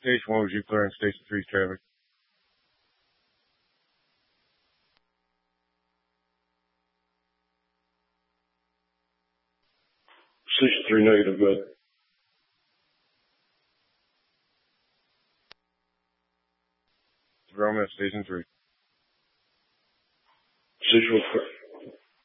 Station 1 was you clearing Station 3's traffic? Station 3 negative, good. Roman at Station 3. Station 1.